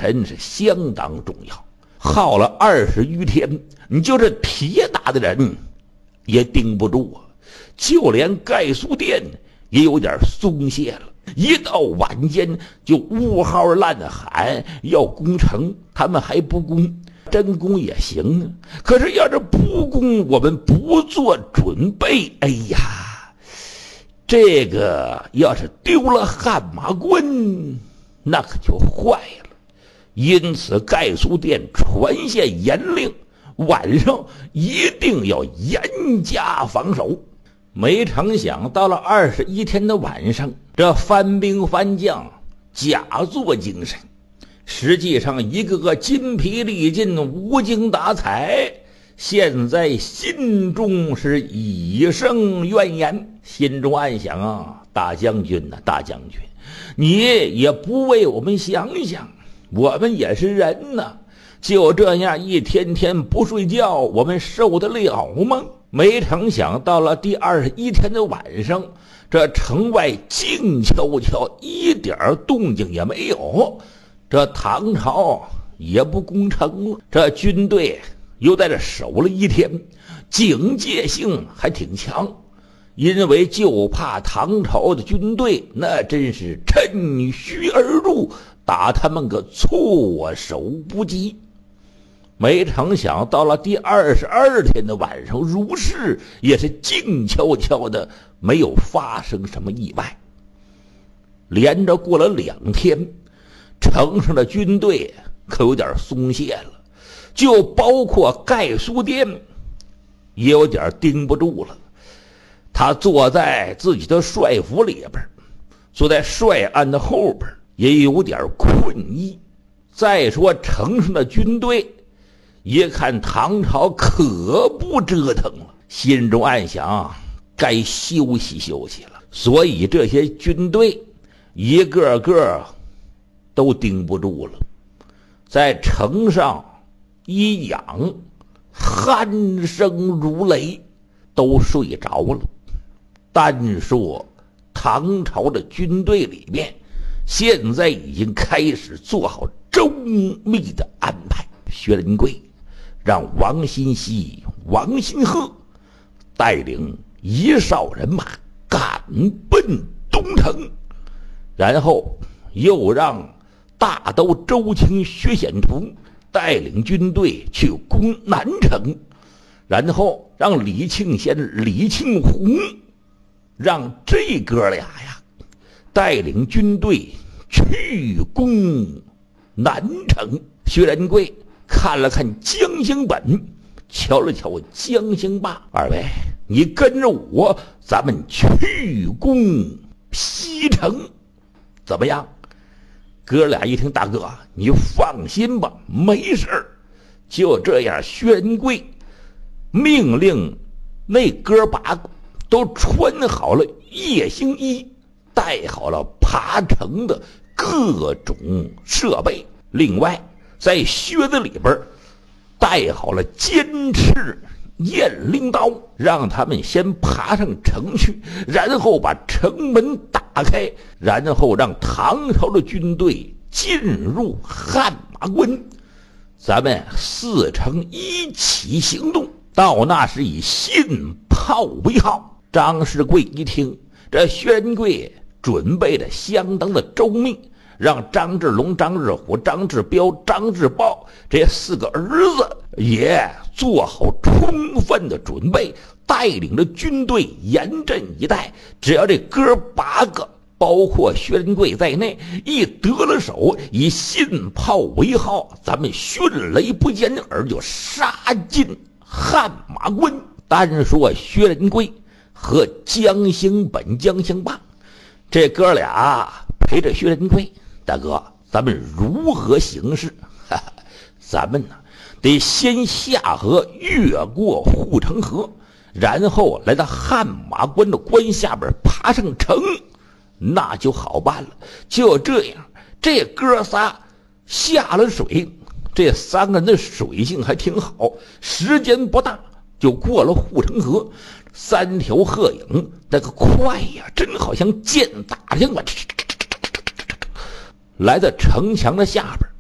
神是相当重要。耗了20余天，你就是铁打的人也盯不住啊。就连盖苏殿也有点松懈了，一到晚间就呜嚎乱喊要攻城，他们还不攻，真攻也行啊。可是要是不攻，我们不做准备，哎呀，这个要是丢了汗马关，那可就坏了。因此盖苏殿传下严令，晚上一定要严加防守。没成想到了21天的晚上，这番兵番将假作精神，实际上一个个筋疲力尽，无精打采，现在心中是一生怨言，心中暗想啊，大将军呐，大将军，你也不为我们想想，我们也是人呐，就这样一天天不睡觉，我们受得了吗？没成想到了第21天的晚上，这城外静悄悄，一点动静也没有，这唐朝也不攻城了，这军队又在这守了一天，警戒性还挺强，因为就怕唐朝的军队那真是趁虚而入，打他们个措手不及。没成想到了第22天的晚上，如是也是静悄悄的，没有发生什么意外。连着过了2天，城上的军队可有点松懈了，就包括盖苏殿也有点盯不住了。他坐在自己的帅府里边，坐在帅案的后边，也有点困意。再说城上的军队一看唐朝可不折腾了，心中暗想该休息休息了，所以这些军队一个个都盯不住了，在城上一仰，鼾声如雷，都睡着了。单说唐朝的军队里面现在已经开始做好周密的安排。薛仁贵让王新熙、王新鹤带领1哨人马赶奔东城，然后又让大都周卿薛显图带领军队去攻南城，然后让李庆先、李庆红让这哥俩呀带领军队去攻南城。薛仁贵看了看江兴本，瞧了瞧江兴霸，二位你跟着我，咱们去攻西城，怎么样？哥俩一听，大哥你放心吧，没事儿。就这样，薛仁贵命令那哥8个都穿好了夜行衣，带好了爬城的各种设备，另外在靴子里边带好了尖刺雁翎刀，让他们先爬上城去，然后把城门打开，然后让唐朝的军队进入汗马关，咱们4城一起行动。到那时以信炮为号。张世贵一听，这薛仁贵准备的相当的周密，让张志龙、张志虎、张志彪、张志豹这4个儿子也做好充分的准备，带领着军队严阵以待。只要这哥8个包括薛仁贵在内一得了手，以信炮为号，咱们迅雷不及掩耳就杀进汗马关。单说薛仁贵和江兴本、江兴霸这哥俩陪着薛仁贵，大哥咱们如何行事？咱们呢得先下河，越过护城河，然后来到汗马关的关下边爬上城，那就好办了。就这样，这哥仨下了水，这3个人的水性还挺好，时间不大就过了护城河。3条鹤影那个快呀，真好像箭打的像来到城墙的下边。